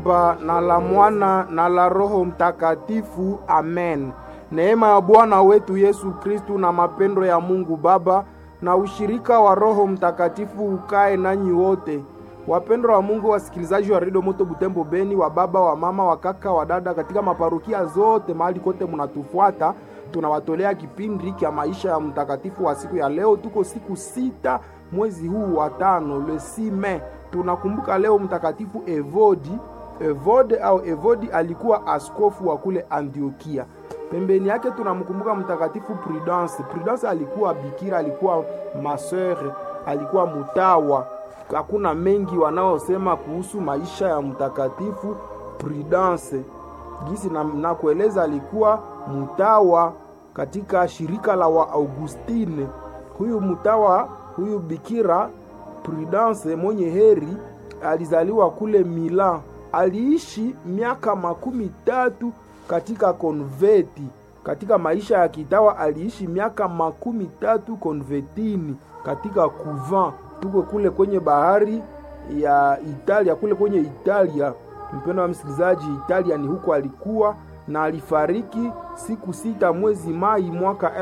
Baba na la Mwana na la Roho Mtakatifu. Amen. Neema ya Bwana wetu Yesu Kristu na mapendo ya Mungu Baba na ushirika wa Roho Mtakatifu ukae nanyi wote. Wapendwa wa Mungu, wasikilizaji wa Radio Moto Butembo Beni, wa baba, wa mama, wa kaka, wa dada katika maparokia zote mahali kote mnatufuata, tunawatolea kipindi cha maisha ya mtakatifu wa siku ya leo. Tuko siku 6 mwezi huu wa 5, le 6 Mei. Tunakumbuka leo mtakatifu Evode alikuwa askofu wa kule Antiokia. Pembeni yake tunamkumbuka mtakatifu Prudence alikuwa bikira, alikuwa maseur, alikuwa mutawa. Hakuna mengi wanaosema kuhusu maisha ya mtakatifu Prudence. Gisi na kueleza alikuwa mutawa katika shirika la wa Augustine. Huyu mutawa, huyu bikira Prudence mwenye heri alizaliwa kule Milan. Aliishi miaka 13 katika konveti. Katika maisha ya kitawa aliishi miaka 13 konvetini katika couvent. Tuko kule kwenye bahari ya Italia, kule kwenye Italia. Mpendwa wa msikilizaji, Italia ni huko alikuwa, na alifariki siku 6 mwezi Mai mwaka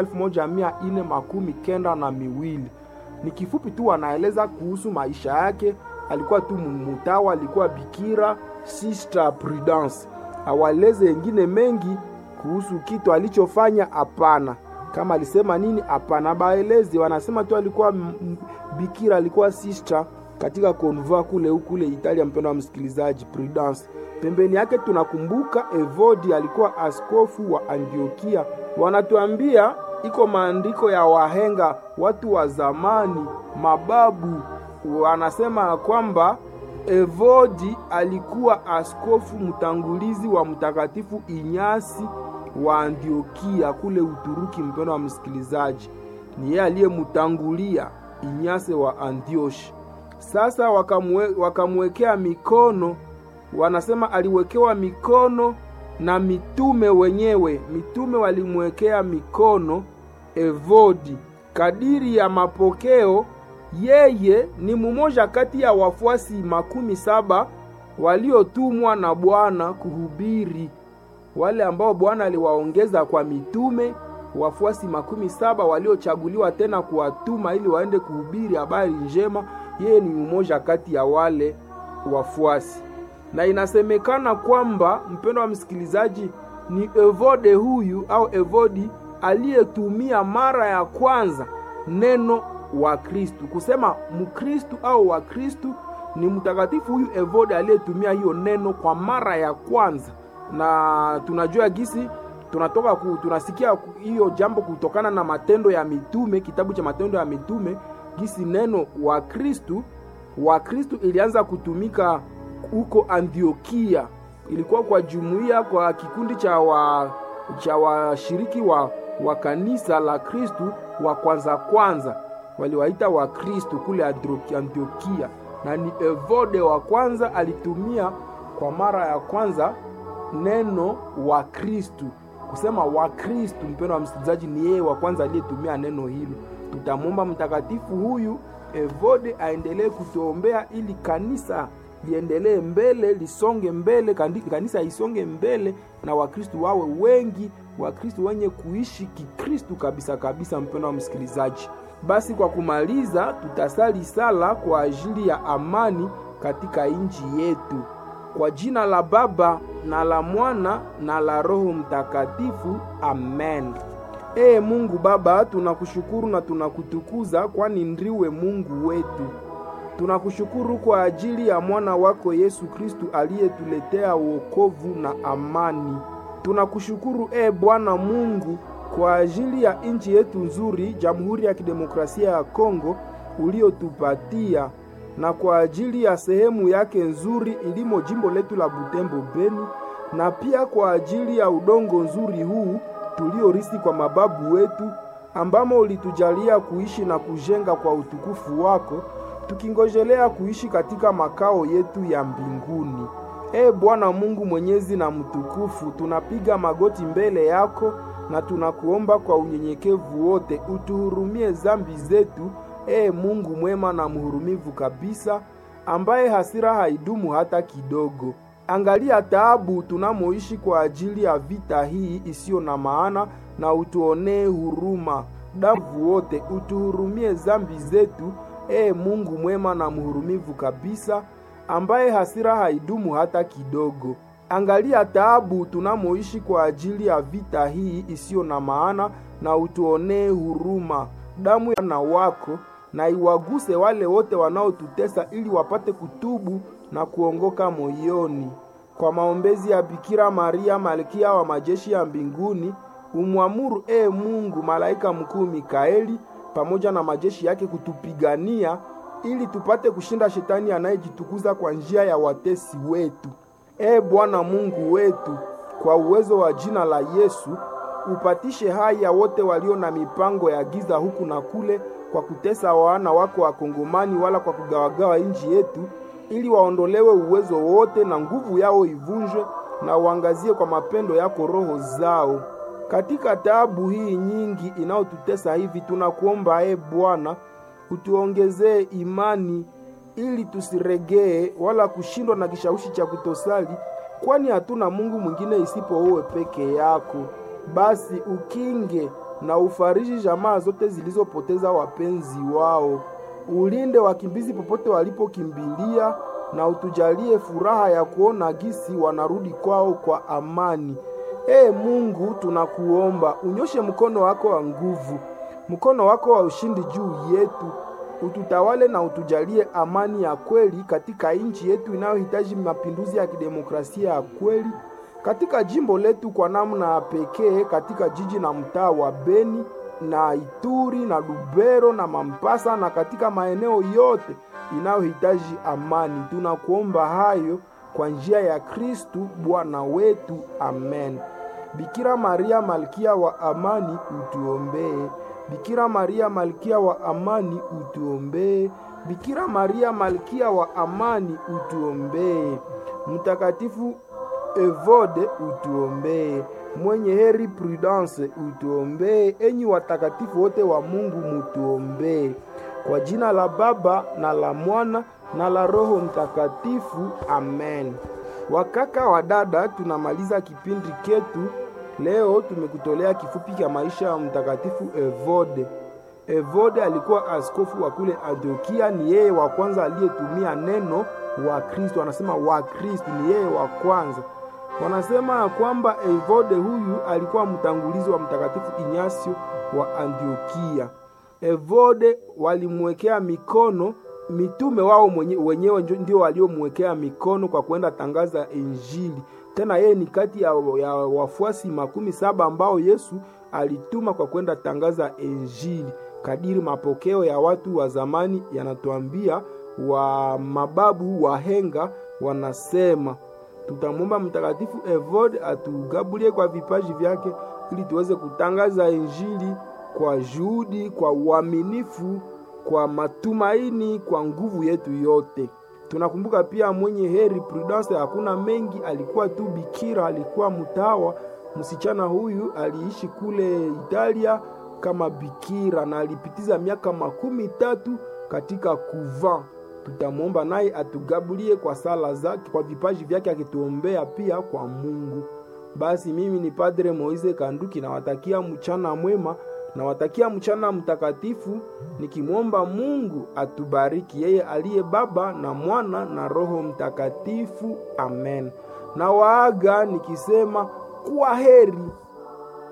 1492. Ni kifupi tu anaeleza kuhusu maisha yake. Alikuwa tu mutawa, alikuwa bikira, Sister Prudence. Awaleze wengine mengi kuhusu kitu alichofanya? Hapana. Kama alisema nini? Hapana, baeleze. Wanasema tu alikuwa bikira, alikuwa sister katika konvoi kule Italia. Mpendwa wa msikilizaji, Prudence. Pembeni yake tunakumbuka Evode, alikuwa askofu wa Antiokia. Wanatuambia iko maandiko ya wahenga, watu wa zamani, mababu, wanasema kwamba Evode alikuwa askofu mtangulizi wa mtakatifu Inyasi wa Antiokia kule Uturuki. Mpendwa wa msikilizaji, ni yeye aliyemtangulia Inyasi wa Antioshi. Sasa wakamwekea mikono, wanasema aliwekewa mikono na mitume wenyewe. Mitume walimwekea mikono Evode. Kadiri ya mapokeo, yeye ni mmoja kati ya wafuasi 17 waliotumwa na Bwana kuhubiri. Wale ambao Bwana aliwaongeza kwa mitume, wafuasi 17 waliochaguliwa tena kuwatuma ili waende kuhubiri habari njema. Yeye ni mmoja kati ya wale wafuasi. Na inasemekana kwamba, mpendwa wa msikilizaji, ni Evode huyu au Evode aliyetumia mara ya kwanza neno wa Kristu. Kusema Mkristu au wa Kristu, ni mtakatifu huyu Evode aliyetumia hiyo neno kwa mara ya kwanza. Na tunajua gisi tunasikia hiyo jambo kutokana na Matendo ya Mitume, kitabu cha Matendo ya Mitume, gisi neno wa Kristu ilianza kutumika huko Antiokia. Ilikuwa kwa jumuiya, kwa kikundi cha washiriki wa kanisa la Kristu wa kwanza waliwaita wa Kristu kule Antiokia. Na ni Evode wa kwanza alitumia kwa mara ya kwanza neno wa Kristu. Kusema wa Kristu, mpendwa wa msikilizaji, ni yeye wa kwanza aliyetumia neno hilo. Tutamwomba mtakatifu huyu Evode aendelee kutuombea ili kanisa liendelee mbele, lisonge mbele, kanisa isonge mbele, na Wakristu wawe wengi, Wakristu wenye kuishi kikristu kabisa. Mpendwa wa msikilizaji, basi kwa kumaliza, tutasali sala kwa ajili ya amani katika nchi yetu. Kwa jina la Baba na la Mwana na la Roho Mtakatifu. Amen. Mungu Baba, tunakushukuru na tunakutukuza, kwani ndiwe Mungu wetu. Tunakushukuru kwa ajili ya mwana wako Yesu Kristu aliyetuletea wokovu na amani. Tunakushukuru Bwana Mungu kwa ajili ya nchi yetu nzuri, Jamhuri ya Kidemokrasia ya Kongo uliotupatia, na kwa ajili ya sehemu yake nzuri ilimo jimbo letu la Butembo Beni, na pia kwa ajili ya udongo nzuri huu tuliorisi kwa mababu wetu, ambamo ulitujalia kuishi na kujenga kwa utukufu wako, tukingojelea kuishi katika makao yetu ya mbinguni. Bwana Mungu mwenyezi na mtukufu, tunapiga magoti mbele yako na tunakuomba kwa unyenyekevu wote utuhurumie zambi zetu. Mungu mwema na mhurumivu kabisa, ambaye hasira haidumu hata kidogo. Angalia taabu tunamoishi kwa ajili ya vita hii isiyo na maana, na utuonee huruma. Damu wote utuhurumie zambi zetu, Mungu mwema na mhurumivu kabisa, ambaye hasira haidumu hata kidogo. Angalia taabu tunamoishi kwa ajili ya vita hii isiyo na maana, na utuonee huruma. Damu ya na wako na iwaguse wale wote wanaotutesa, ili wapate kutubu na kuongoka moyoni. Kwa maombezi ya Bikira Maria malkia wa majeshi ya mbinguni, umwamuru Mungu malaika mkuu Mikaeli pamoja na majeshi yake kutupigania, ili tupate kushinda shetani anayejitukuza kwa njia ya watesi wetu. Bwana Mungu wetu, kwa uwezo wa jina la Yesu, upatishe haya wote walio na mipango ya giza huku na kule, kwa kutesa wana wako wa Kongomani, wala kwa kugawagawa nchi yetu, ili waondolewe uwezo wote na nguvu yao ivunjwe, na uangazie kwa mapendo yako roho zao. Katika taabu hii nyingi inaotutesa hivi, tunakuomba Bwana, utuongezee imani, ili tusiregee wala kushindwa na kishawishi cha kutosali, kwani hatuna Mungu mwingine isipo wewe peke yako. Basi ukinge na ufariji jamaa zote zilizopoteza wapenzi wao. Ulinde wakimbizi popote walipokimbilia, na utujalie furaha ya kuona gisi wanarudi kwao kwa amani. Mungu, tunakuomba unyoshe mkono wako wa nguvu, mkono wako wa ushindi juu yetu, ututawale na utujalie amani ya kweli katika nchi yetu inayohitaji mapinduzi ya kidemokrasia ya kweli, katika jimbo letu kwa namna pekee, katika jiji na mtaa wa Beni na Ituri na Lubero na Mambasa, na katika maeneo yote inayohitaji amani. Tunakuomba hayo kwa njia ya Kristu Bwana wetu, amen. Bikira Maria malkia wa amani, utuombee. Bikira Maria malkia wa amani, utuombee. Bikira Maria malkia wa amani, utuombee. Mtakatifu Evode, utuombee. Mwenye heri Prudence, utuombee. Enyi watakatifu wote wa Mungu, mutuombee. Kwa jina la Baba na la Mwana na la Roho Mtakatifu, amen. Wakaka wa dada, tunamaliza kipindi ketu. Leo tumekutolea kifupi cha maisha ya mtakatifu Evode. Evode alikuwa askofu wa kule Antiokia. Ni yeye wa kwanza aliyetumia neno wa Kristo. Anasema wa Kristo, ni yeye wa kwanza. Wanasema kwamba Evode huyu alikuwa mtangulizi wa mtakatifu Inyasio wa Antiokia. Evode walimwekea mikono mitume wao wenyewe, ndio waliomwekea mikono kwa kwenda tangaza Injili. Tena yeye ni kati ya wafuasi 17 ambao Yesu alituma kwa kwenda tangaza Injili. Kadiri mapokeo ya watu wa zamani yanatuambia, wa mababu wahenga wanasema. Tutamwomba mtakatifu Evode atugabulie kwa vipaji vyake, ili tuweze kutangaza Injili kwa juhudi, kwa uaminifu, kwa matumaini, kwa nguvu yetu yote. Tunakumbuka pia mwenye heri Prudence. Hakuna mengi, alikuwa tu bikira, alikuwa mtawa. Msichana huyu aliishi kule Italia kama bikira na alipitiza miaka 13 katika kuva. Tutamwomba naye atugabulie kwa sala zake, kwa vipaji vyake, akituombea pia kwa Mungu. Basi mimi ni Padre Moise Kanduki, na watakia mchana mwema, na watakia mchana mtakatifu, nikimwomba Mungu atubariki, yeye aliye Baba na Mwana na Roho Mtakatifu, amen. Na waaga nikisema kwa heri.